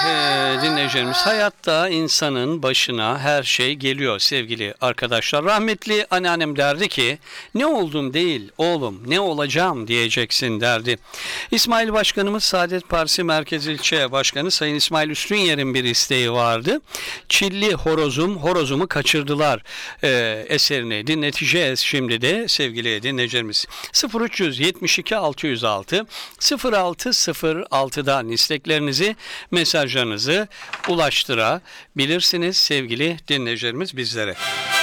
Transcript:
dinleyicilerimiz, hayatta insanın başına her şey geliyor sevgili arkadaşlar. Rahmetli anneannem derdi ki ne oldum değil oğlum ne olacağım diyeceksin derdi. İsmail Başkanımız Saadet Partisi Merkez İlçe Başkanı Sayın İsmail Üstünyer'in bir isteği vardı. Çilli horozumu kaçırdılar eserini dinleteceğiz şimdi de sevgili dinleyicilerimiz. 0372 606 0606'dan isteklerinizi, mesajlarınızı ulaştırabilirsiniz sevgili dinleyicilerimiz bizlere.